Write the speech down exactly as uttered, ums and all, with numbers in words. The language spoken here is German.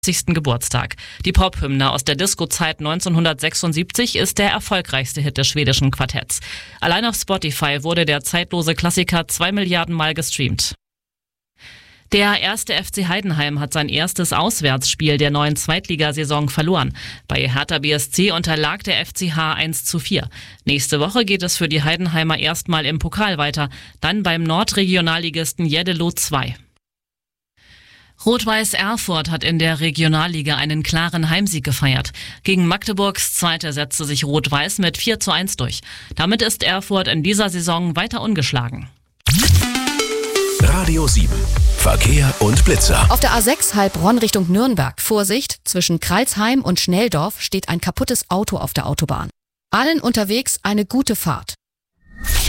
fünfzigsten Geburtstag. Die Pop-Hymne aus der Disco-Zeit neunzehnhundertsechsundsiebzig ist der erfolgreichste Hit des schwedischen Quartetts. Allein auf Spotify wurde der zeitlose Klassiker zwei Milliarden Mal gestreamt. Der erste F C Heidenheim hat sein erstes Auswärtsspiel der neuen Zweitligasaison verloren. Bei Hertha B S C unterlag der F C H eins zu vier. Nächste Woche geht es für die Heidenheimer erstmal im Pokal weiter, dann beim Nordregionalligisten Jeddelo zwei. Rot-Weiß Erfurt hat in der Regionalliga einen klaren Heimsieg gefeiert. Gegen Magdeburgs Zweite setzte sich Rot-Weiß mit vier zu eins durch. Damit ist Erfurt in dieser Saison weiter ungeschlagen. Radio sieben. Verkehr und Blitzer. Auf der A sechs Heilbronn Richtung Nürnberg. Vorsicht, zwischen Kreilsheim und Schnelldorf steht ein kaputtes Auto auf der Autobahn. Allen unterwegs eine gute Fahrt.